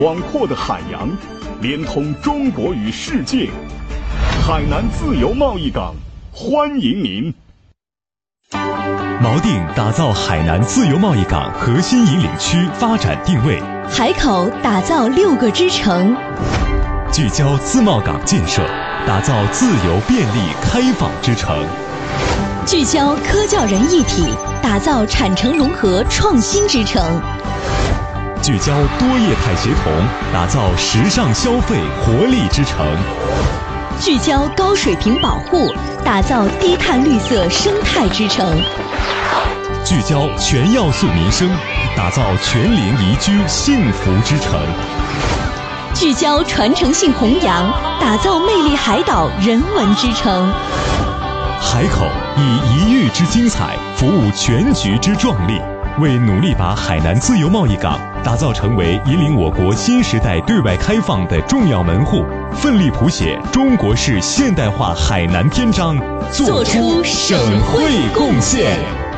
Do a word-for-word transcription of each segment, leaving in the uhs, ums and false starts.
广阔的海洋连通中国与世界，海南自由贸易港欢迎您。 锚定打造海南自由贸易港核心引领区发展定位， 海口打造六个支城， 聚焦自贸港建设，打造自由便利开放之城， 聚焦科教人一体，打造产城融合创新之城， 聚焦多业态协同，打造时尚消费活力之城， 聚焦高水平保护，打造低碳绿色生态之城， 聚焦全要素民生，打造全龄宜居幸福之城， 聚焦传承性弘扬，打造魅力海岛人文之城。 海口以一域之精彩服务全局之壮丽，为努力把海南自由贸易港打造成为引领我国新时代对外开放的重要门户，奋力谱写中国式现代化海南篇章， 做出省会贡献。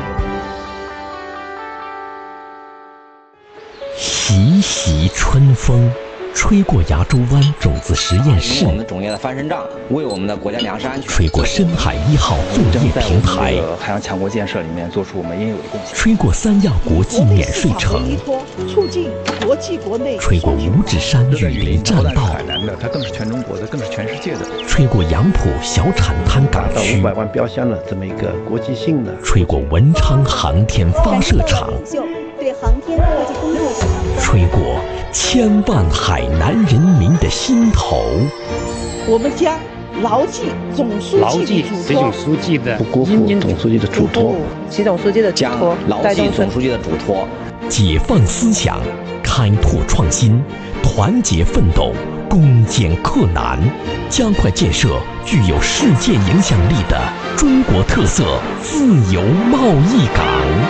习习春风，吹过崖州湾种子实验室， 我们种业的翻身仗，为我们的国家粮食安全； 吹过深海一号作业平台， 海洋强国建设里面做出我们应有的贡献； 吹过三亚国际免税城， 促进国际国内； 吹过五指山雨林栈道， 海南的它更是全中国的，更是全世界的； 吹过杨浦小产滩港区， 五百万标箱的这么一个国际性的； 吹过文昌航天发射场， 对航天科技工作者吹过千万海南人民的心头。 我们将牢记总书记的嘱托， 书记的不辜负总书记的嘱托， 习总书记的嘱托， 牢记总书记的嘱托， 解放思想，开拓创新，团结奋斗，攻坚克难，加快建设具有世界影响力的中国特色自由贸易港。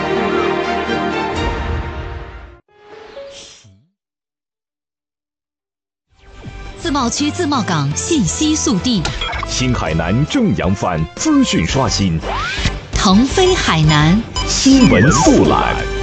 自贸区自贸港信息速递， 新海南正扬帆资讯刷新， 腾飞海南新闻速览。